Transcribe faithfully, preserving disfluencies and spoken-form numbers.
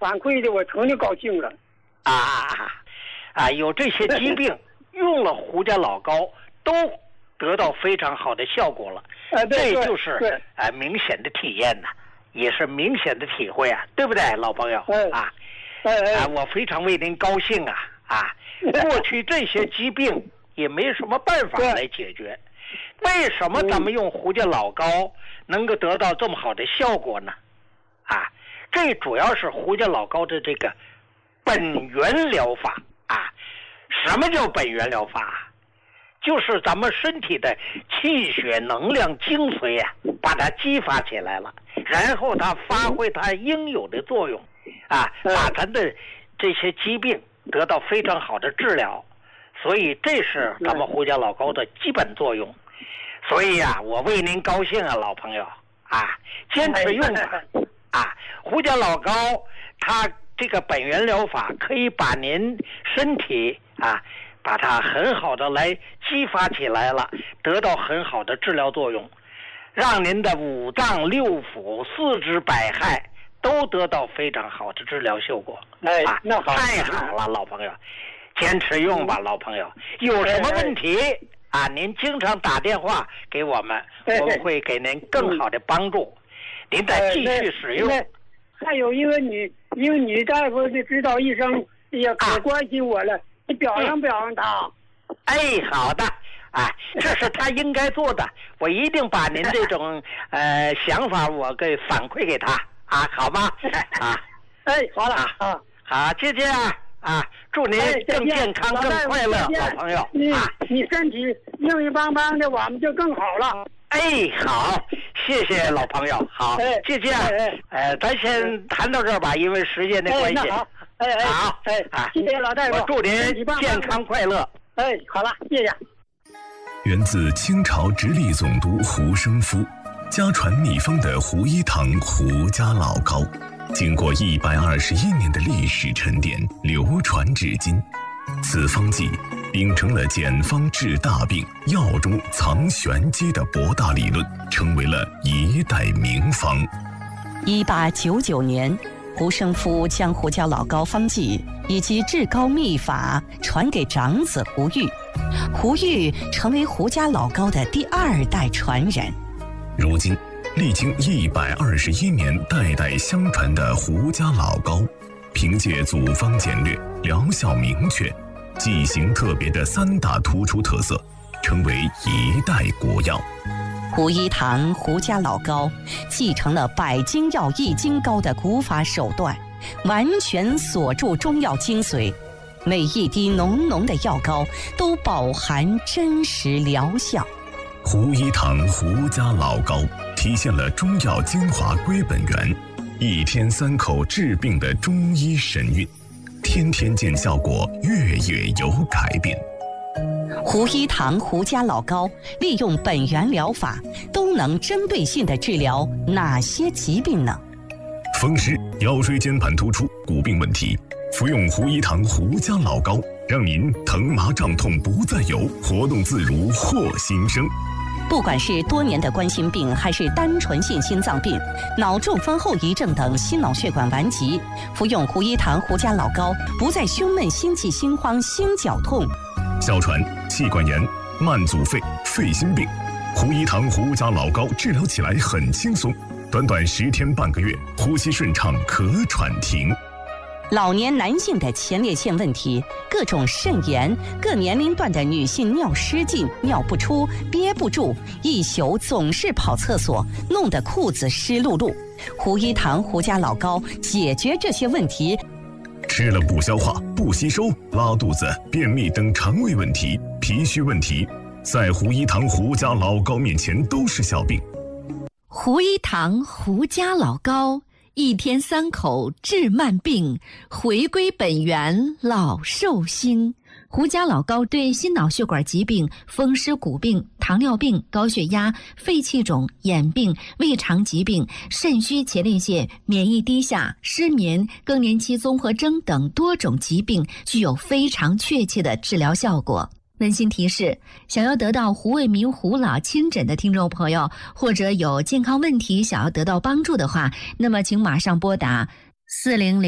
反馈的我成就高兴了。 啊啊，有这些疾病用了胡家老膏都得到非常好的效果了， 啊、对这就是啊、呃、明显的体验呐，也是明显的体会啊，对不对，老朋友？ 哎、 啊， 哎哎、 啊，我非常为您高兴啊啊！过去这些疾病也没什么办法来解决，为什么咱们用胡家老膏能够得到这么好的效果呢？啊，这主要是胡家老膏的这个本源疗法啊。什么叫本源疗法？就是咱们身体的气血能量精髓啊，把它激发起来了，然后它发挥它应有的作用啊，把咱的这些疾病得到非常好的治疗。所以这是咱们胡家老膏的基本作用。所以啊，我为您高兴啊，老朋友啊，坚持用吧啊，胡家老膏它这个本源疗法可以把您身体啊，把它很好的来激发起来了，得到很好的治疗作用，让您的五脏六腑、四肢百骸都得到非常好的治疗效果。 哎， 啊， 那好， 太好了，老朋友，坚持用吧，老朋友。有什么问题啊？您经常打电话给我们，我们会给您更好的帮助。您再继续使用。 还有一个女，一个女大夫的指导医生也可关心我了，你表扬表扬她。 哎，好的，哎，这是他应该做的，我一定把您这种呃想法我给反馈给他啊，好吗？啊， 哎，好了啊， 啊好，姐姐啊啊，祝您更健康、更快乐，老朋友你啊， 你身体硬硬邦邦的，我们就更好了。 哎，好，谢谢老朋友，好，姐姐，呃，咱先谈到这儿吧，因为时间的关系。 好，哎哎， 好， 哎啊，谢谢老大夫， 我祝您健康快乐。 哎，好了，谢谢。 源自清朝直隶总督胡生夫，家传秘方的胡一堂胡家老膏，经过一百二十一年的历史沉淀，流传至今。此方剂秉承了简方治大病、药中藏玄机的博大理论，成为了一代名方。 一八九九年，胡生夫将胡家老膏方剂以及治膏秘法传给长子胡玉，胡玉成为胡家老膏的第二代传人。 如今，历经一百二十一年代代相传的胡家老膏，凭借组方简略、疗效明确、剂型特别的三大突出特色，成为一代国药。 胡一堂胡家老膏继承了百金药益精膏的古法手段，完全锁住中药精髓，每一滴浓浓的药膏都饱含真实疗效。 胡一堂胡家老膏体现了中药精华归本源，一天三口治病的中医神韵，天天见效果，月月有改变。 胡一堂胡家老膏利用本源疗法，都能针对性地治疗哪些疾病呢？ 风湿、腰椎间盘突出、骨病问题，服用胡一堂胡家老膏，让您疼麻胀痛不再有，活动自如获新生。 不管是多年的冠心病，还是单纯性心脏病、脑中风后遗症等心脑血管顽疾，服用胡一堂胡家老膏，不再胸闷、心悸、心慌、心绞痛。 哮喘、气管炎、慢阻肺、肺心病，胡一堂胡家老膏治疗起来很轻松，短短十天半个月，呼吸顺畅，咳喘停。 老年男性的前列腺问题，各种肾炎，各年龄段的女性尿失禁、尿不出、憋不住，一宿总是跑厕所，弄得裤子湿漉漉。胡一堂胡家老膏解决这些问题。 吃了不消化、不吸收、拉肚子、便秘等肠胃问题、脾虚问题，在胡一堂胡家老膏面前都是小病。 胡一堂胡家老膏，一天三口治慢病，回归本源老寿星。胡家老膏对心脑血管疾病、风湿骨病、糖尿病、高血压、肺气肿、眼病、胃肠疾病、肾虚前列腺、免疫低下、失眠、更年期综合征等多种疾病具有非常确切的治疗效果。温馨提示：想要得到胡卫民胡老亲诊的听众朋友，或者有健康问题想要得到帮助的话，那么请马上拨打四零零